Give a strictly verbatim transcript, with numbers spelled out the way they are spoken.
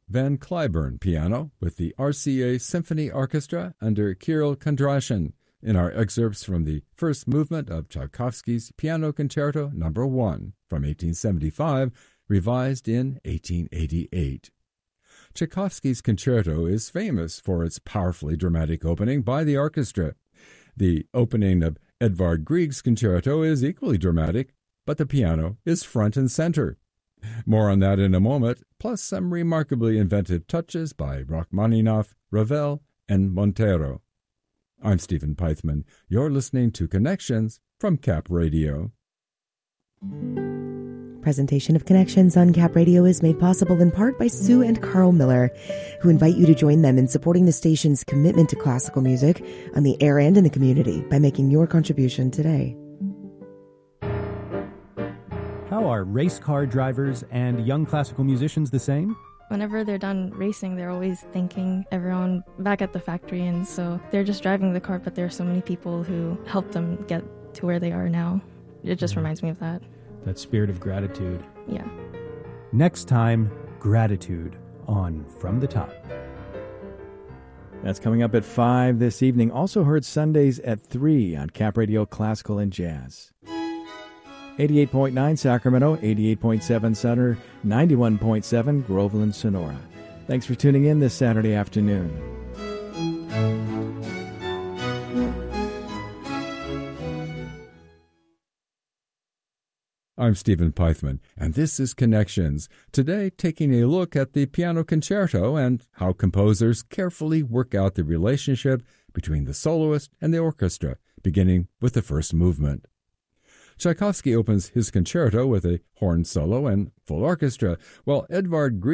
Van Cliburn piano with the R C A Symphony Orchestra under Kirill Kondrashin in our excerpts from the first movement of Tchaikovsky's Piano Concerto Number one from eighteen seventy-five, revised in eighteen eighty-eight. Tchaikovsky's concerto is famous for its powerfully dramatic opening by the orchestra. The opening of Edvard Grieg's concerto is equally dramatic, but the piano is front and center. More on that in a moment, plus some remarkably inventive touches by Rachmaninoff, Ravel, and Montero. I'm Stephen Peithman. You're listening to Connections from Cap Radio. Presentation of Connections on Cap Radio is made possible in part by Sue and Carl Miller, who invite you to join them in supporting the station's commitment to classical music on the air and in the community by making your contribution today. How are race car drivers and young classical musicians the same? Whenever they're done racing, they're always thanking everyone back at the factory, and so they're just driving the car, but there are so many people who helped them get to where they are now. It just reminds me of that. That spirit of gratitude. Yeah. Next time, gratitude on From the Top. That's coming up at five this evening. Also heard Sundays at three on Cap Radio Classical and Jazz. eighty-eight point nine Sacramento, eighty-eight point seven Sutter, ninety-one point seven Groveland, Sonora. Thanks for tuning in this Saturday afternoon. I'm Stephen Peithman, and this is Connections. Today, taking a look at the piano concerto and how composers carefully work out the relationship between the soloist and the orchestra, beginning with the first movement. Tchaikovsky opens his concerto with a horn solo and full orchestra, while Edvard Grieg